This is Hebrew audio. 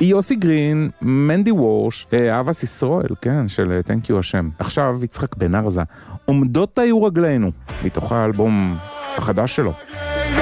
יוסי גרין, מנדי וורש, אבס ישראל, כן, של Thank You השם. עכשיו יצחק בן ארזה, עומדות היו רגלינו, מתוך האלבום החדש שלו.